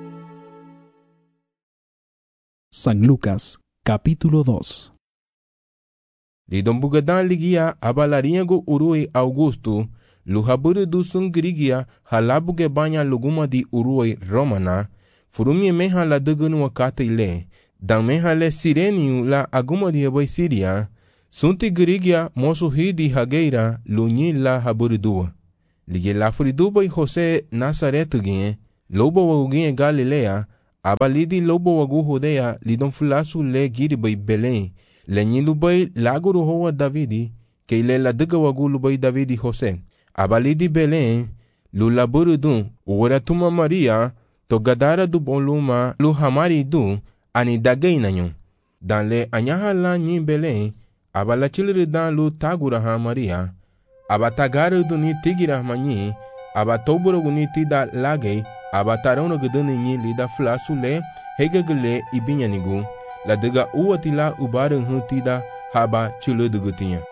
San Lucas, capítulo dos. Lidon bugadan ligia abalariago urui Augusto, luhaburu du sungrigia halabuge banya luguma di urui Romana, furumi meha la dugunu wakate ile, dan meha le sireniu la aguma di eboy Siria, Sunti girigia mosu hidi hageira lunyi la haburidua. Lige la furiduba i Jose Nazaretu gie, lobo wagu gie Galilea, aba lidi lobo wagu Judea lidon fulasu le giri bai Belém, le nyilu bai laguru hoa Davidi, ke le la diga wagu lubai Davidi Jose. Aba lidi Belém, lu laburidun, uwara tuma Maria, to gadara du boluma lu hamari du, ani dagay na yon. Dan le anyaha la nyi Belém, aba la chiliri dan lu taguraha Maria, aba tagaru du ni tigira manyi, aba toburo gu ni tida lagay, aba tarono guduni nyi lida flasu le, hegagale ibinyanigu, la diga uwatila ubarun hu tida haba chiludugutinya.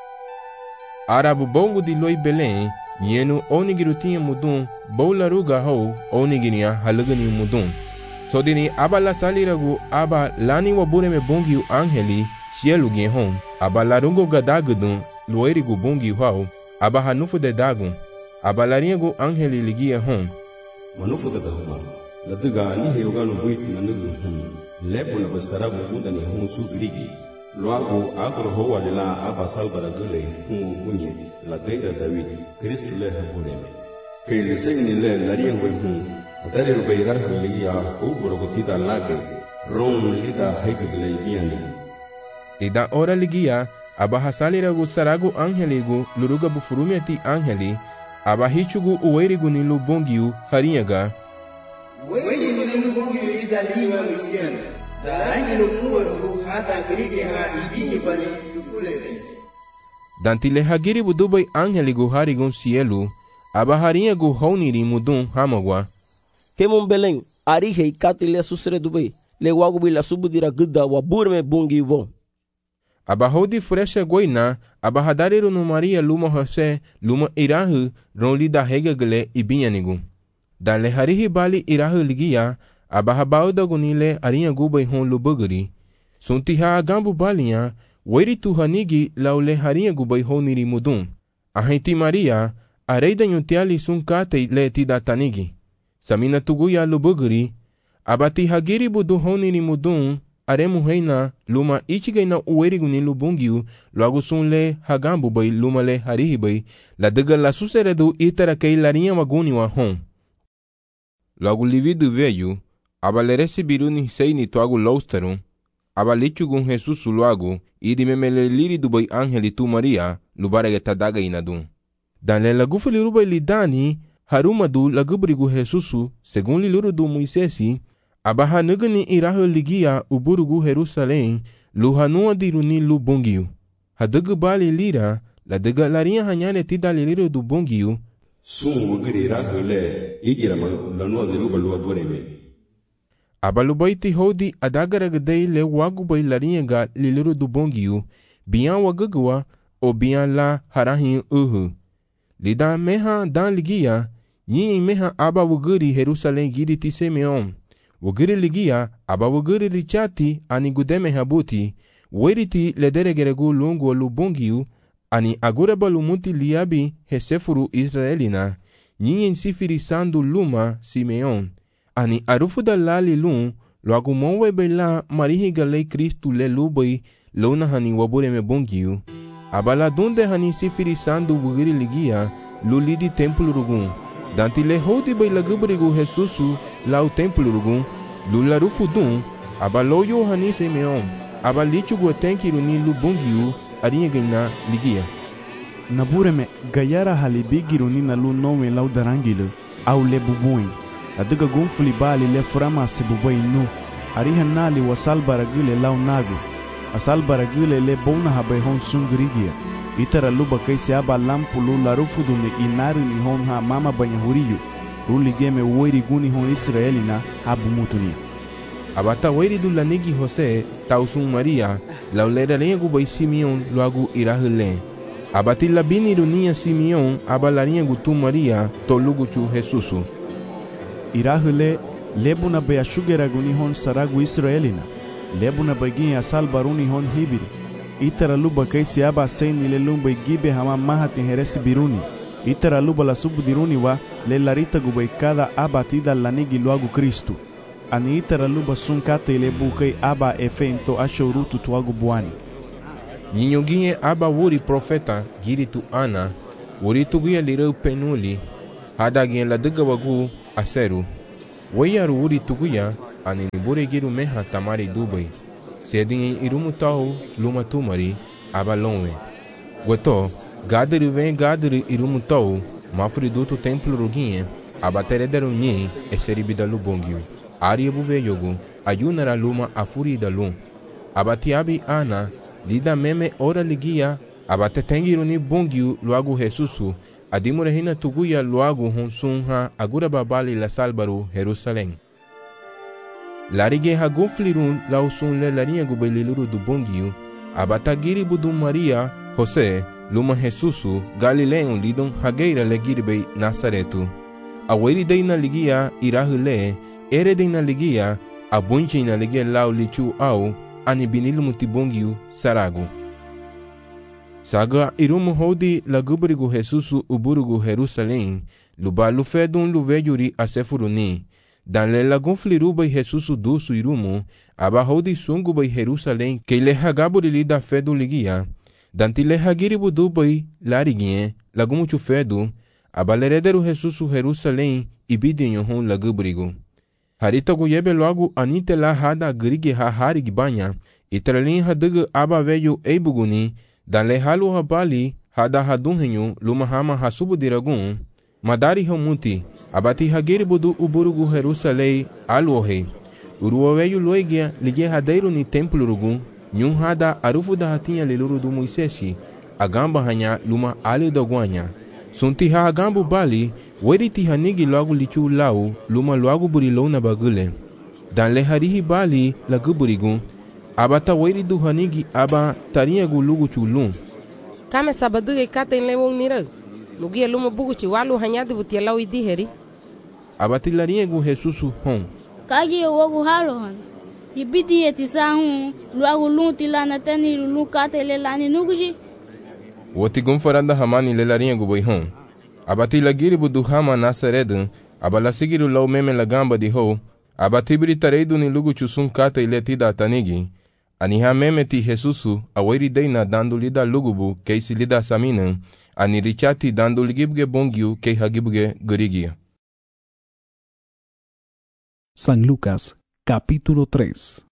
Arabu bongo di loi Belém, yenu onigiru tinha mudun, bola ruga ho, onigiria halugani mudun. So dini aba la saliragu aba lani wabureme bongiu angeli, cielo hon, aba larungo gadagudun, loerigu bongiu hau, aba hanufu de dagun, aba laringu angeli ligia hon. Manufu de dahuma, la duga ni heugano buiti na nugu hon, lepo na basarabu mudani hon su grigi. Luego agro hoa de la aba salvara gule hon bunye, la deira David, Cristo le habuleme. Que le segni le la riengo hon, adare rubeira ligia, ubro gotida lage, ron lida heggle biani. Ida ora ligia, aba hasaliragu saragu angeligu, luruga bufurumiati angeli, aba hichugu uerigu ni lubongiu harinyaga. Uerigu ni lubongiu ida liwa misiana, da angelo uwarugu hata grige ha ibini bani lukulese. Dantile hagiri budubai angeligu harigun cielu, aba harinyagu honiri mudun hamagwa. Kemon Belém, arihe ikatile susre dubai, le wagu bila subudira gudda wa burme bungi vo. Aba hodi fresha goina, aba hadariru no Maria luma Jose, luma irahu, ronli da hegagale ibinyanigu. Dan le harihi bali irahu ligia, aba habauda gunile arinha gubai hon lubuguri. Suntiha agambu balinha, weri tu hanigi laule harinha gubai honiri mudun. Ahenti Maria, areida nyutiali sunkate le tida tanigi. Samina tuguya lubuguri, aba ti hagiri budu honiri mudun, aremu heina luma ichigaina uerigu ni lubungiu, logo sunle hagambu bai luma le harihi bai, la diga la suseredu itara kei larinha maguni wa hon. Logo lividu veio, aba le recebiru ni sei ni tuagu lousterum, aba lichugun Jesus logo, iri memele liri du bai angeli tu Maria, lubarege tadaga inadun. Dan le lagufa liru bai lidani, haruma du lagubrigu Jesusu, segun liluru du Moisesi, aba hanugani irahu ligia uburugu Jerusalém, lu hanua diruni lu bongiu. Hadugu bali lira, la diga larinha hanyane tida liriru du bongiu, sum wugiri irahu le, igira lanua diruba lua bureme. Aba lubaiti hodi adagaragadei le wagu bai larinha ga liriru du bongiu, bian wagagua, o bian la harahin uhu. Lida meha dan ligia, nyi meha aba wugiri Jerusalém giri ti Simeon. Wugiri ligia, aba wugiri richati ani gudeme habuti, weriti lederegeregu lungu lubongiu, ani agureba lumuti liabi hesefuru Israelina, nyinyen sifiri sandu luma Simeon, ani arufu da lali lun, loagu monwe bela marihi galei Kristu le lubai, luna hani wabureme bongiu, aba la dunde hani sifiri sandu wugiri ligia, lulidi templu rugun, danti le hodi bai lagubrigu Jesusu, lau templu rugun, lula rufudun, aba loyo hani Simeon, aba lichugu tenkiru ni lubungiu, arinha gaina ligia. Nabureme gayara halibigiru ni na lu nome lau darangile, au le bubuin. Adiga gunfuli bali le frama se bubai nu, ariha nali wasal baragile lau nagu, asal baragile le bona habai hon sungrigia. Itara luba kaisi aba lampu lu la rufudu ni inaru ni hon ha mama banyahuriyu. Ruligeme woiri guni hon Israelina habu mutuni. Abata woiri du lanigi Jose, tausun Maria, laulera lengu bai Simeon loagu irahule. Abati labini runia Simeon, abalaringu tu Maria, tolugu chu Jesusu. Irahule, lebuna bea shugera guni hon saragu Israelina. Lebuna bagin asal baruni hon hibiri. Itara luba kaisi aba seini le lumba gibe hama mahati heresi biruni. Itara luba la subudiruni wa le larita gubai cada abatida lanigi loagu Kristu. Ani itara luba sunkate le bukai aba efento ashorutu tuagu buani. Ninyoginye aba wuri profeta giritu ana, wuri tuguya lirau penuli, hadagien la dega wagu aseru. Wayaru wuri tuguya ani nibure giru meha tamari dubai. Sedinye irumu tau luma tumari aba lonwe. Gweto, gadiri vem gadiri irumu tau, mafri dutu templo ruginye, aba terederu nyi eseribida lubongyu. Ari buve yogu, ayunara luma afuri da lum. Aba tiabi ana, lida meme ora ligia, aba tetengiru ni bongyu luagu Jesusu, adimure hina tuguya luagu honsunha agura babali la salbaru Jerusalém. Larige haguflirun lausun le larinha gubeliluru do bongyu, aba tagiri budu Maria, José, luma Jesusu, Galileon lidon hageira legiribei Nazaretu. Aweri dei na ligia irahule, ere dei na ligia, abunchi na ligia lau lichu au, ani binilu mutibongyu saragu. Saga irumu hodi lagubrigu Jesusu uburugu Jerusalém, lubalu fedun luvejuri asefuruni. Dan le lagun flirubai Jesusu dusu irumu, aba hodi sungu bai Jerusalém, que le hagaburi da fedu ligia. Danti le hagiribu dubai lariguinhe, lagumuchu fedu, aba lerederu Jesusu Jerusalém, ibidinho hon lagubrigu. Harita guyebe logo anite la hada grigi ha harig banha, itralin hadugu aba veio eibuguni, dan le halu habali, hada hadunhenyu, luma hama hasubu diragun, madari homuti, abati hagiri budu uburugu Jerusalém, aluohe. Uruo veio loigia, ligue hadeiro ni templo rugun, nyun hada arufu da hatinha liluru do Moisesi, agamba hanya luma ali da guanya. Sunti ha agambu bali, weriti hanigi logo lichu lau, luma logo burilou na bagule. Dan le harihi bali laguburigun, abata weri du hanigi aba tarinha gulugu chulum. Kame sabaduge kata in lewong nira, lugia luma buguchi walu hanyadi butia lau idiheri. Abati larinha gu Jesusu hon. Kagi wogu halo han. Ibidi etisa hun, luagu lunti lana teni lulu kata le lani nuguji. Woti gumfaranda hamani le larinha gu bai hon. Abati lagiri budu hama Nazaredu, abala sigiru lau meme lagamba di ho, abati britareidu ni lugu chusun kata iletida tanigi, aniha meme ti Jesusu, aweri deina dando lida lugubu, keisi lida saminan, ani richati dando ligibge bongyu, kei hagibge gurigia. San Lucas, capítulo tres.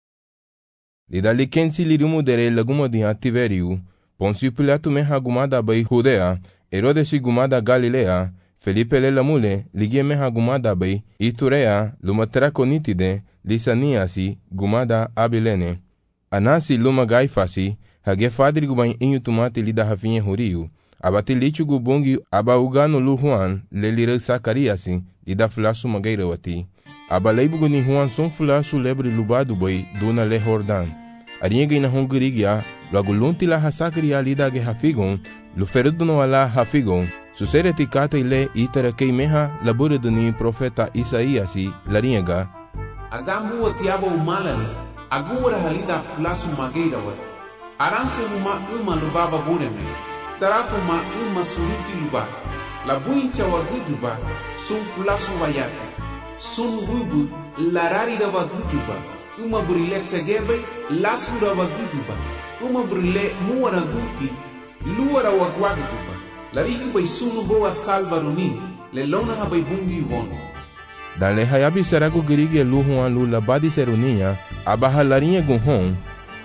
Lida likensi lirumu dere laguma di Tiveriu, Poncio Pilato me hagumada bai Judea, Herodes gumada Galilea, Felipe le lamule, ligie me hagumada bai Iturea, luma traconitide, Lisaniasi, gumada Abilene. Anasi luma Gaifasi, hage fadri gubain inyu tumati lida hafinye huriu, abati lichu gubongi aba ugano lu Juan, le lire Sakariasi, lida flasu magaira wati. Aba leibugu ni Juan son flasu lebre lubadu bai, duna le Jordan. Arienge ina hongirigia, logo lunti la hasakria lida ge hafigon, luferudu no ala hafigon, susereti kata ile itara kei meha laburedu ni profeta Isaiasi, larienga. Agambu watiabo umalari, agura halida flasu mageira wati. Aranse huma uma lubaba bureme, tarakuma uma suruti luba, la buincha waguduba, sun flasu wayaka, sun rubu, larari da waguduba, uma burile segebe, lasu da waguduba, uma burile muara guti, luara wagwaguduba, larihi bai sunu boa salvaruni, le lona ha bai bungi wono. Dan le hayabi saragu girigi lu huan lu labadi seruninha, abaha larinha gunhon.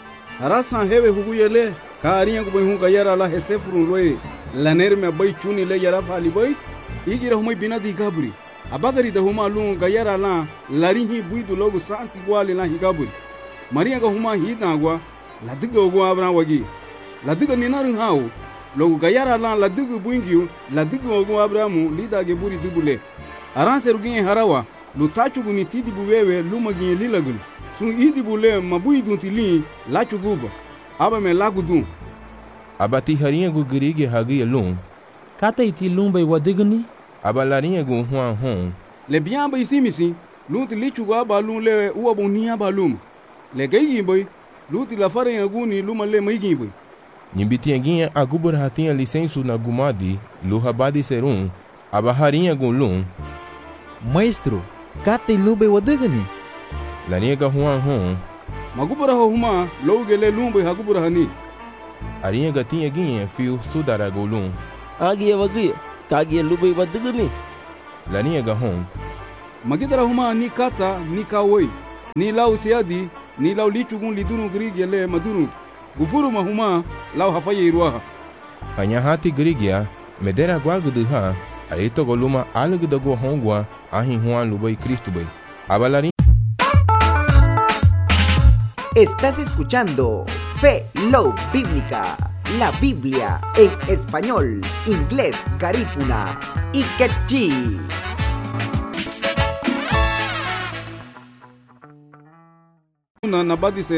Harasan hewe huguyele, ka arinha gubai hun kayara la hesefurun roe, laner me bai chuni le yara fali bai, igira humai binadi gaburi. Abagari da huma lu kayara la, larinhi buidu logo sansi gwali la higaburi. Maria ga huma hidagwa, la diga ogo abra wagi. La diga ninarin hao, logo kayara la la diga buingiu, la diga ogo abramu lida ge buri dibule. Aranse ruginye harawa, lu tachu guni tidi buwewe luma ginye lilagun. Sun idi bule mabui dunti li, lachu guba. Aba me lagu dun. Aba ti harinha gu girigi hagi lum. Kata iti lumba iwadigani? Aba larinha gu huan hon. Le biamba isimisi, lunti lichu gu aba lum le uwa boni aba lum. Le geyi boy, lunti la farinha gu ni luma le maigi boy. Nyimbitienginha agubur hatinha licensu na gumadi, lu habadi serum, aba harinha gu lum. Maestro, kata ilube wadigani? Larinha ga huan hon. Magubura ho huma, lougele lumbe hagubura hani. Arinya gatinya ginye fiu sudara golung. Agi ya wagi, kagi ya lubai badugani. Laniya gahong. Magidara huma ni kata ni kawoi. Ni lau siadi, ni lau lichugun lidunu grigi le madunu. Gufuru mahuma lau hafaye iruaha. Hanya hati grigia medera guaguduha. Aito goluma alugdago hongwa ahin Juan lubai Cristo bai. Abalari. Estás escuchando Fe Low Bíblica, la Biblia en español, inglés, garífuna y quechí. Una nabadi se